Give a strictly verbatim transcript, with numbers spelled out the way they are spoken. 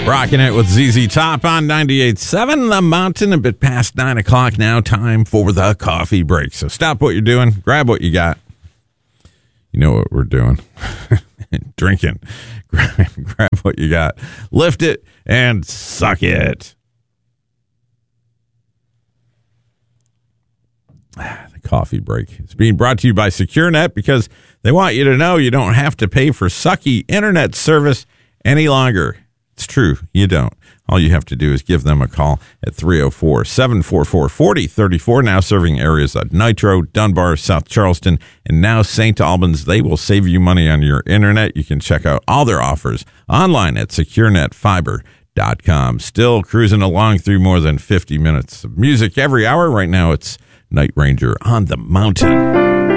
Rocking it with Z Z Top on ninety-eight point seven The Mountain. A bit past nine o'clock now. Time for the coffee break. So stop what you're doing. Grab what you got. You know what we're doing. Drinking. Grab, grab what you got. Lift it and suck it. The coffee break is being brought to you by SecureNet because they want you to know you don't have to pay for sucky internet service any longer. It's true. You don't. All you have to do is give them a call at three oh four, seven four four, four oh three four, now serving areas of Nitro, Dunbar, South Charleston, and now Saint Albans. They will save you money on your internet. You can check out all their offers online at secure net fiber dot com. Still cruising along through more than fifty minutes of music every hour. Right now, it's Night Ranger on the Mountain.